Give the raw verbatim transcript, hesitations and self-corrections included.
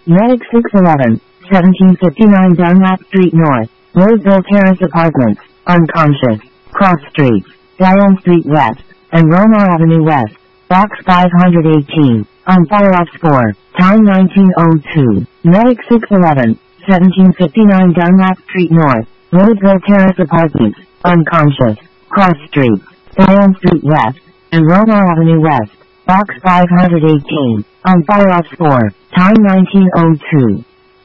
Medic six eleven, seventeen fifty-nine Dunlap Street North, Roseville Terrace Apartments, unconscious, Cross Street, Diane Street West, and Roma Avenue West, Box five eighteen, on follow-up score, time nineteen oh two. Medic six eleven, seventeen fifty-nine Dunlap Street North, Roseville Terrace Apartments, unconscious, Cross Street, Diane Street West, and Roma Avenue West, Box five eighteen, on follow-up score, time nineteen oh two.